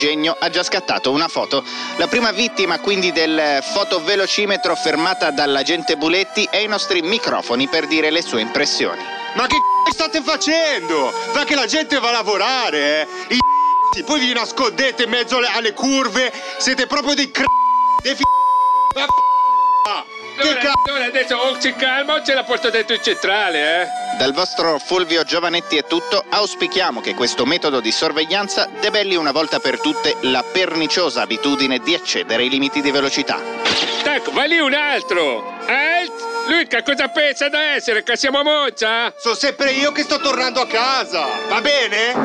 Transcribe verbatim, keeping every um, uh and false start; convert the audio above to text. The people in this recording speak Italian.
Genio ha già scattato una foto. La prima vittima quindi del fotovelocimetro fermata dall'agente Buletti è ai nostri microfoni per dire le sue impressioni. Ma che c***o state facendo? Fa che la gente va a lavorare, eh? I poi vi nascondete in mezzo alle, alle curve, siete proprio dei cr***o, dei f***o. Ma f***o. Che allora, allora adesso o ci calma o ce la porto dentro in centrale, eh? Dal vostro Fulvio Giovanetti è tutto. Auspichiamo che questo metodo di sorveglianza debelli una volta per tutte la perniciosa abitudine di eccedere i limiti di velocità. Ecco, va lì un altro! Alt! Lui che cosa pensa da essere? Che siamo a Monza? sono sempre io che sto tornando a casa, va bene?